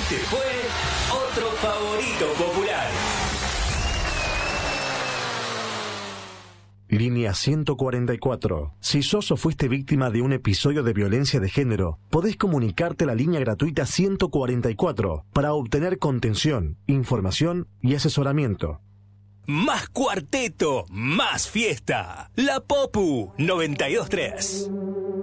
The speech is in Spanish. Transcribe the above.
Este fue otro favorito popular. Línea 144. Si sos o fuiste víctima de un episodio de violencia de género, podés comunicarte a la línea gratuita 144 para obtener contención, información y asesoramiento. Más cuarteto, más fiesta. La Popu 92.3.